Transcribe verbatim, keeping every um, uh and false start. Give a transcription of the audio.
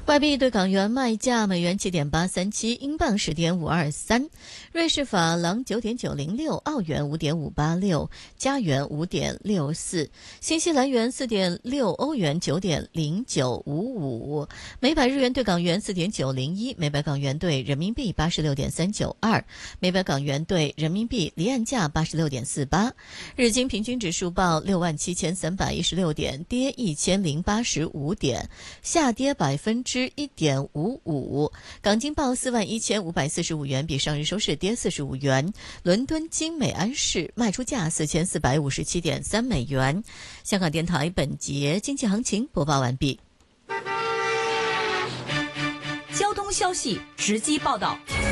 外币对港元卖价：美元七点八三七，英镑十点五二三，瑞士法郎九点九零六，澳元五点五八六，加元五点六四，新西兰元四点六，欧元九点零九五五，每百日元对港元四点九零一，每百港元对人民币八十六点三九二，每百港元对人民币离岸价八十六点四八。日经平均指数报六万七千三百一十六点，跌一千零八十五点，下跌百分之一点五五。港金报四万一千五百四十五元，比上日收市跌四十五元。伦敦金美安市卖出价四千四百五十七点三美元。香港电台本节经济行情播报完毕。 交通消息直击报道。